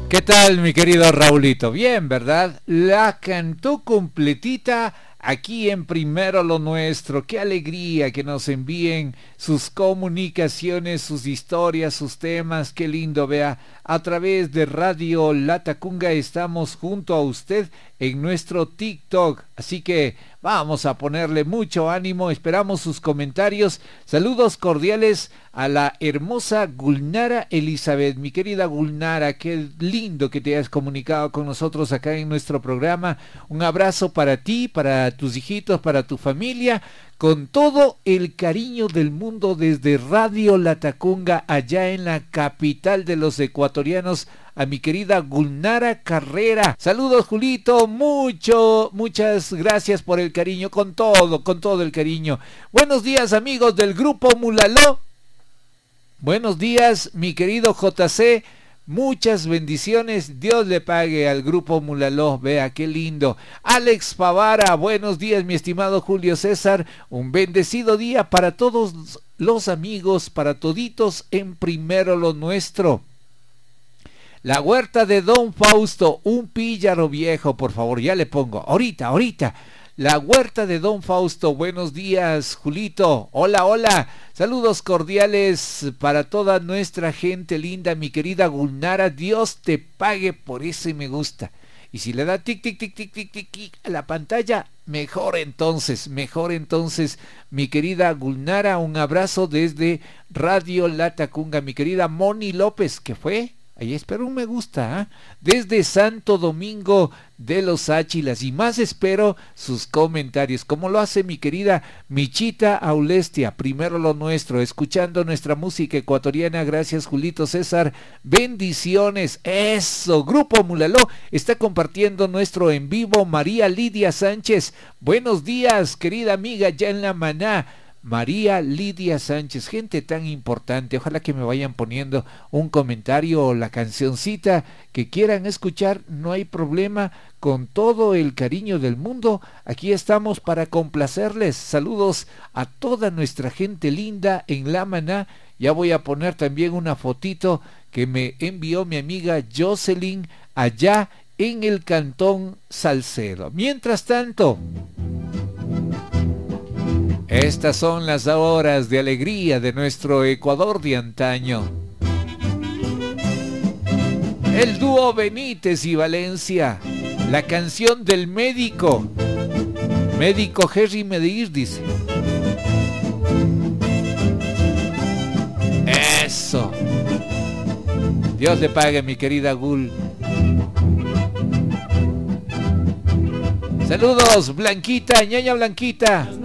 ¿Qué tal, mi querido Raulito? Bien, ¿verdad? La cantó completita aquí en Primero lo Nuestro. Qué alegría que nos envíen sus comunicaciones, sus historias, sus temas. Qué lindo, vea. A través de Radio Latacunga estamos junto a usted en nuestro TikTok. Así que vamos a ponerle mucho ánimo. Esperamos sus comentarios. Saludos cordiales a la hermosa Gulnara Elizabeth. Mi querida Gulnara, qué lindo que te hayas comunicado con nosotros acá en nuestro programa. Un abrazo para ti, para tus hijitos, para tu familia, con todo el cariño del mundo desde Radio Latacunga, allá en la capital de los ecuatorianos, a mi querida Gulnara Carrera. Saludos, Julito, muchas gracias por el cariño, con todo el cariño. Buenos días, amigos del Grupo Mulaló. Buenos días, mi querido JC. Muchas bendiciones, Dios le pague al Grupo Mulaló, vea qué lindo. Alex Favara, buenos días, mi estimado Julio César, un bendecido día para todos los amigos, para toditos en Primero lo Nuestro. La huerta de Don Fausto, un píllaro viejo, por favor, ya le pongo, ahorita. La huerta de Don Fausto, buenos días, Julito, hola, saludos cordiales para toda nuestra gente linda, mi querida Gulnara, Dios te pague por ese me gusta. Y si le da tic a la pantalla, mejor entonces, mi querida Gulnara, un abrazo desde Radio Latacunga, mi querida Moni López, ¿qué fue? Ahí espero un me gusta, ¿eh? Desde Santo Domingo de los Áchilas, y más espero sus comentarios, como lo hace mi querida Michita Aulestia, Primero lo Nuestro, escuchando nuestra música ecuatoriana. Gracias, Julito César, bendiciones. Eso, Grupo Mulaló está compartiendo nuestro en vivo. María Lidia Sánchez, buenos días, querida amiga, ya en la maná. María Lidia Sánchez, gente tan importante, ojalá que me vayan poniendo un comentario o la cancioncita que quieran escuchar, no hay problema, con todo el cariño del mundo, aquí estamos para complacerles. Saludos a toda nuestra gente linda en La Maná. Ya voy a poner también una fotito que me envió mi amiga Jocelyn allá en el Cantón Salcedo. Mientras tanto, estas son las horas de alegría de nuestro Ecuador de antaño. El dúo Benítez y Valencia, la canción del médico Jerry Medir, dice. Eso. Dios le pague, mi querida Gul. Saludos, Blanquita, ñaña Blanquita.